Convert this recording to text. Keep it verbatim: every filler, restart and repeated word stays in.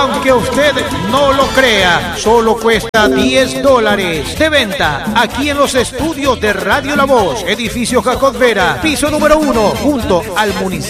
aunque usted no lo crea, solo cuesta diez dólares. De venta aquí en los estudios de Radio La Voz, edificio Jacot Vera, piso número uno, junto al municipio